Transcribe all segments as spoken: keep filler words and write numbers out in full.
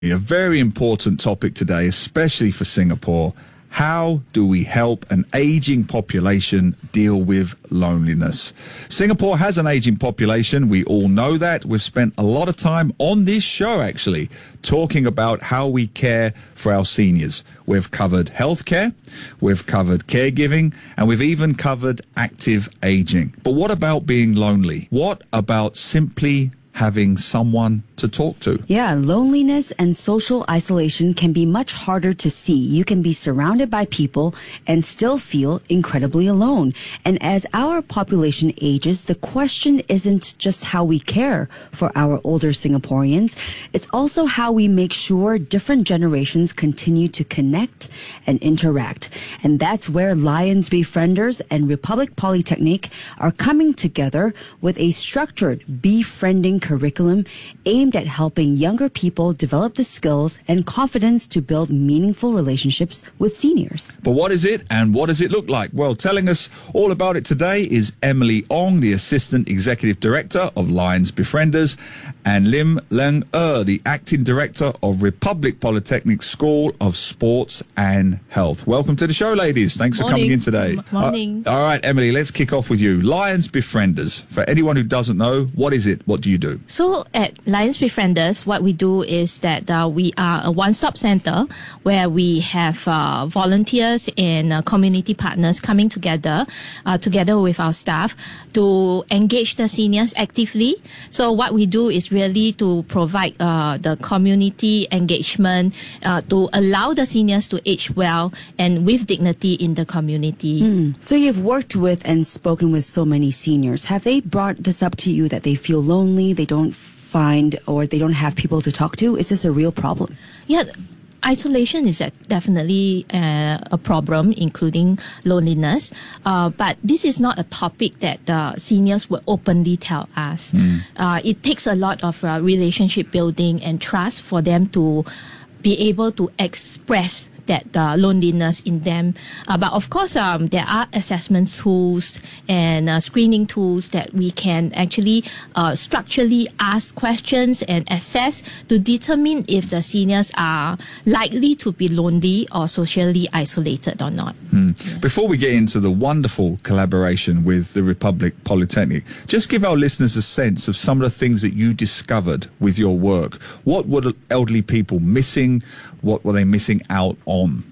A very important topic today, especially for Singapore. How do we help an aging population deal with loneliness? Singapore has an aging population. We all know that. We've spent a lot of time on this show, actually, talking about how we care for our seniors. We've covered healthcare, we've covered caregiving, and we've even covered active aging. But what about being lonely? What about simply having someone to talk to? Yeah, loneliness and social isolation can be much harder to see. You can be surrounded by people and still feel incredibly alone. And as our population ages, the question isn't just how we care for our older Singaporeans. It's also how we make sure different generations continue to connect and interact. And that's where Lions Befrienders and Republic Polytechnic are coming together with a structured befriending curriculum aimed at helping younger people develop the skills and confidence to build meaningful relationships with seniors. But what is it and what does it look like? Well, telling us all about it today is Emily Ong, the Assistant Executive Director of Lions Befrienders, and Lim Leng Er, the Acting Director of Republic Polytechnic School of Sports and Health. Welcome to the show, ladies. Thanks Morning. for coming in today. M- morning. Uh, all right, Emily, let's kick off with you. Lions Befrienders. For anyone who doesn't know, what is it? What do you do? So at Lions Befrienders, what we do is that uh, we are a one-stop center where we have uh, volunteers and uh, community partners coming together, uh, together with our staff to engage the seniors actively. So what we do is really to provide uh, the community engagement uh, to allow the seniors to age well and with dignity in the community. Mm. So you've worked with and spoken with so many seniors. Have they brought this up to you that they feel lonely, they don't find or they don't have people to talk to? Is this a real problem? Yeah. Isolation is definitely uh, a problem, including loneliness. Uh, but this is not a topic that uh, seniors will openly tell us. Mm. Uh, it takes a lot of uh, relationship building and trust for them to be able to express that uh, loneliness in them. Uh, but of course, um, there are assessment tools and uh, screening tools that we can actually uh, structurally ask questions and assess to determine if the seniors are likely to be lonely or socially isolated or not. Mm. Yeah. Before we get into the wonderful collaboration with the Republic Polytechnic, just give our listeners a sense of some of the things that you discovered with your work. What were elderly people missing? What were they missing out on?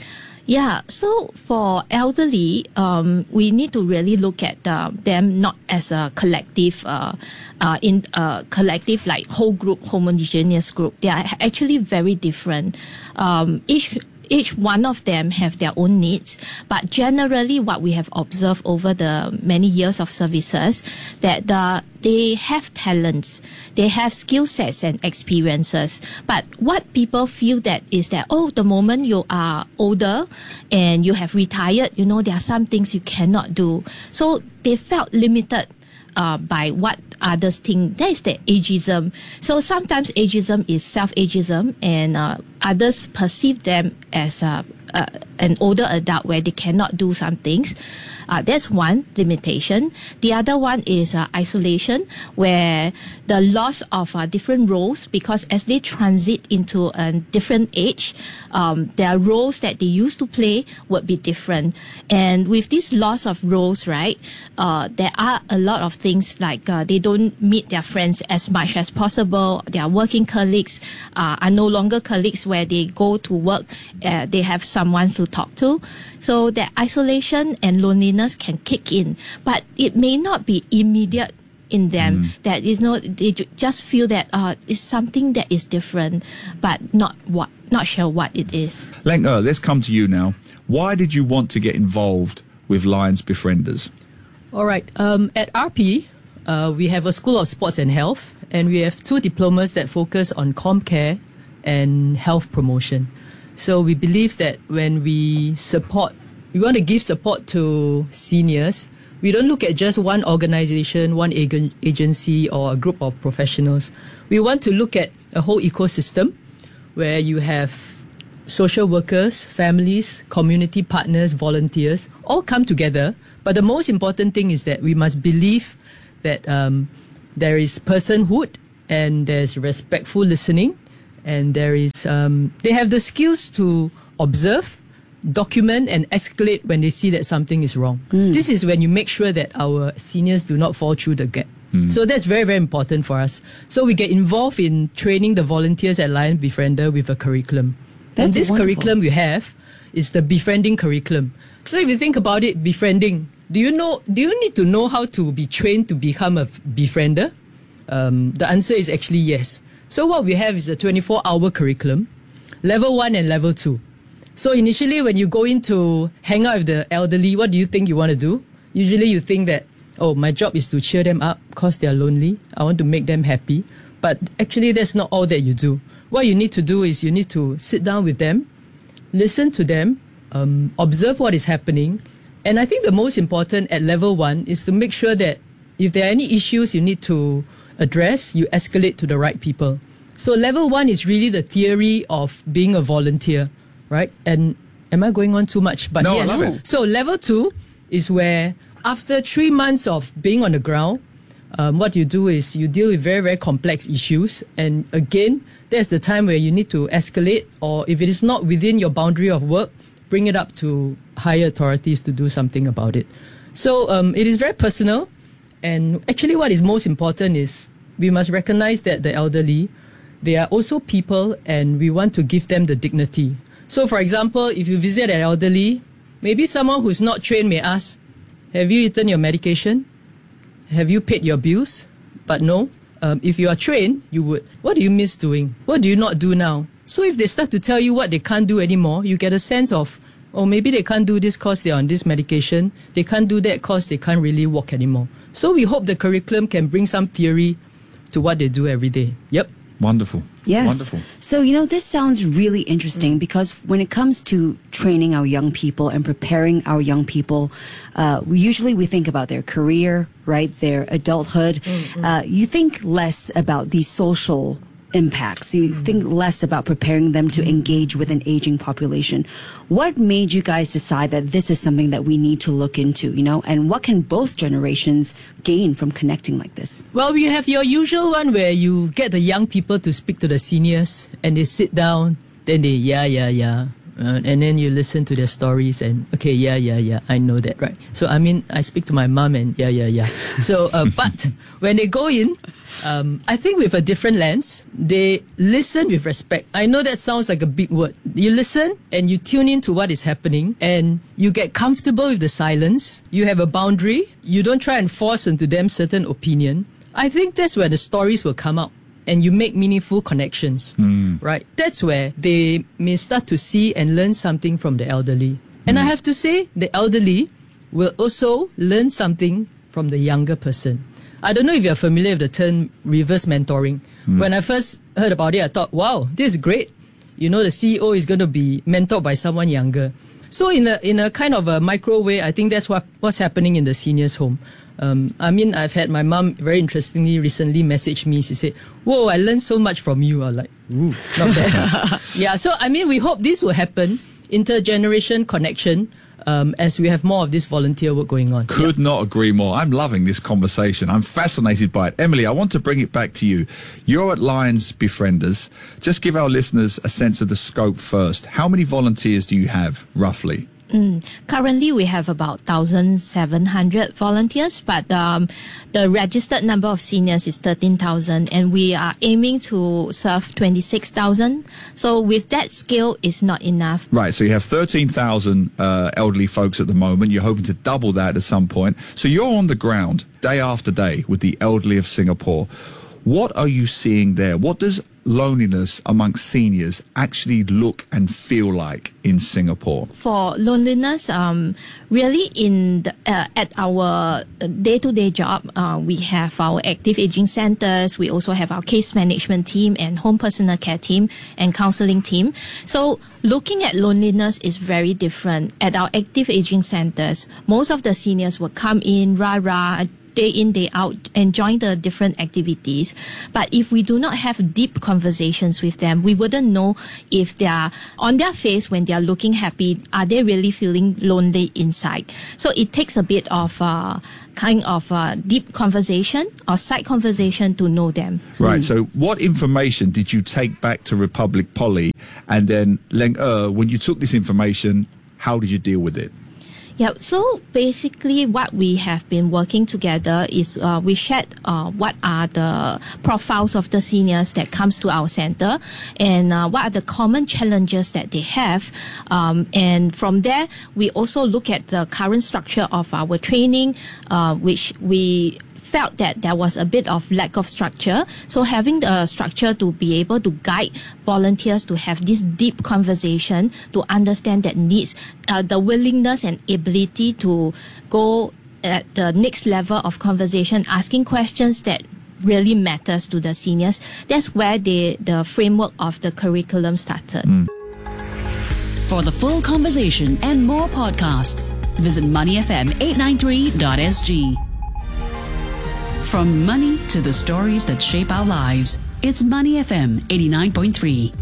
Yeah, so for elderly, um, we need to really look at uh, them not as a collective, uh, uh, in a collective like whole group, homogeneous group. They are actually very different. Um, each Each one of them have their own needs, but generally what we have observed over the many years of services that the, they have talents, they have skill sets and experiences. But what people feel that is that, oh, the moment you are older and you have retired, you know, there are some things you cannot do. So they felt limited Uh, by what others think. That is the ageism. So sometimes ageism is self-ageism, and uh, others perceive them as uh, uh, an older adult where they cannot do some things. Uh, that's one limitation. The other one is uh, isolation, where the loss of uh, different roles, because as they transit into a different age, um, their roles that they used to play would be different. And with this loss of roles, right, uh, there are a lot of things like uh, they don't meet their friends as much as possible. Their working colleagues uh, are no longer colleagues where they go to work. Uh, they have someone to talk to. So that isolation and loneliness can kick in, but it may not be immediate in them. Mm. That is not, they just feel that uh, it's something that is different, but not what, not sure what it is. Leng Er, let's come to you now. Why did you want to get involved with Lions Befrienders? All right. Um, at R P, uh, we have a School of Sports and Health, and we have two diplomas that focus on ComCare and health promotion. So we believe that when we support, we want to give support to seniors, we don't look at just one organization, one ag- agency or a group of professionals. We want to look at a whole ecosystem where you have social workers, families, community partners, volunteers, all come together. But the most important thing is that we must believe that um, there is personhood and there's respectful listening and there is um, they have the skills to observe, document, and escalate when they see that something is wrong. Mm. This is when you make sure that our seniors do not fall through the gap. Mm. So that's very, very important for us. So we get involved in training the volunteers at Lion Befriender with a curriculum. That's and this wonderful. curriculum we have is the befriending curriculum. So if you think about it, befriending, do you know? Do you need to know how to be trained to become a befriender? Um, the answer is actually yes. So what we have is a twenty-four hour curriculum, level one and level two. So initially when you go in to hang out with the elderly, what do you think you want to do? Usually you think that, oh, my job is to cheer them up because they are lonely. I want to make them happy. But actually that's not all that you do. What you need to do is you need to sit down with them, listen to them, um, observe what is happening. And I think the most important at level one is to make sure that if there are any issues you need to address, you escalate to the right people. So level one is really the theory of being a volunteer, right? And am I going on too much? But no, yes. I love it. So level two is where after three months of being on the ground, um, what you do is you deal with very, very complex issues. And again, that's the time where you need to escalate, or if it is not within your boundary of work, bring it up to higher authorities to do something about it. So um, it is very personal. And actually what is most important is we must recognize that the elderly, they are also people, and we want to give them the dignity. So for example, if you visit an elderly, maybe someone who's not trained may ask, have you eaten your medication? Have you paid your bills? But no. Um, if you are trained, you would. What do you miss doing? What do you not do now? So if they start to tell you what they can't do anymore, you get a sense of, oh, maybe they can't do this because they're on this medication. They can't do that because they can't really walk anymore. So we hope the curriculum can bring some theory to what they do every day. Yep. Wonderful. Yes. Wonderful. So, you know, this sounds really interesting mm. because when it comes to training our young people and preparing our young people, uh, we, usually we think about their career, right? Their adulthood. Mm-hmm. Uh, you think less about these social impacts. You mm. think less about preparing them to engage with an aging population. What made you guys decide that this is something that we need to look into, you know, and what can both generations gain from connecting like this? Well, we have your usual one where you get the young people to speak to the seniors and they sit down, then they, yeah, yeah, yeah. Uh, and then you listen to their stories and, okay, yeah, yeah, yeah, I know that, right? So, I mean, I speak to my mom and yeah, yeah, yeah. So, uh, but when they go in, um, I think with a different lens, they listen with respect. I know that sounds like a big word. You listen and you tune into what is happening and you get comfortable with the silence. You have a boundary. You don't try and force into them certain opinion. I think that's where the stories will come out. And you make meaningful connections, mm. right? That's where they may start to see and learn something from the elderly. And mm. I have to say, the elderly will also learn something from the younger person. I don't know if you're familiar with the term reverse mentoring. Mm. When I first heard about it, I thought, wow, this is great. You know, the C E O is going to be mentored by someone younger. So in a in a kind of a micro way, I think that's what what's happening in the seniors' home. Um, I mean, I've had my mom very interestingly recently message me. She said, whoa, I learned so much from you. I'm like, ooh, not bad. Yeah, so I mean, we hope this will happen, intergeneration connection, um, as we have more of this volunteer work going on. Could yeah. not agree more. I'm loving this conversation. I'm fascinated by it. Emily, I want to bring it back to you. You're at Lions Befrienders. Just give our listeners a sense of the scope first. How many volunteers do you have, roughly? Mm. Currently, we have about one thousand seven hundred volunteers, but um, the registered number of seniors is thirteen thousand, and we are aiming to serve twenty-six thousand. So with that scale, it's not enough. Right, so you have thirteen thousand uh, elderly folks at the moment. You're hoping to double that at some point. So you're on the ground day after day with the elderly of Singapore. What are you seeing there? What does loneliness amongst seniors actually look and feel like in Singapore? For loneliness, um, really in the, uh, at our day-to-day job, uh, we have our active aging centers. We also have our case management team and home personal care team and counseling team. So looking at loneliness is very different. At our active aging centers, most of the seniors will come in, rah-rah, day in, day out, enjoying the different activities. But if we do not have deep conversations with them, we wouldn't know if they are on their face when they are looking happy, are they really feeling lonely inside? So it takes a bit of uh, kind of uh, deep conversation or side conversation to know them. Right. Mm. So what information did you take back to Republic Poly? And then, Leng Er, when you took this information, how did you deal with it? Yeah, so basically what we have been working together is uh, we shared uh, what are the profiles of the seniors that comes to our center and uh, what are the common challenges that they have. Um, and from there, we also look at the current structure of our training, uh, which we felt that there was a bit of lack of structure. So having the structure to be able to guide volunteers to have this deep conversation, to understand their needs, uh, the willingness and ability to go at the next level of conversation, asking questions that really matters to the seniors. That's where they, the framework of the curriculum started. Mm. For the full conversation and more podcasts, visit money f m eight nine three dot s g. From money to the stories that shape our lives, it's Money F M eighty-nine point three.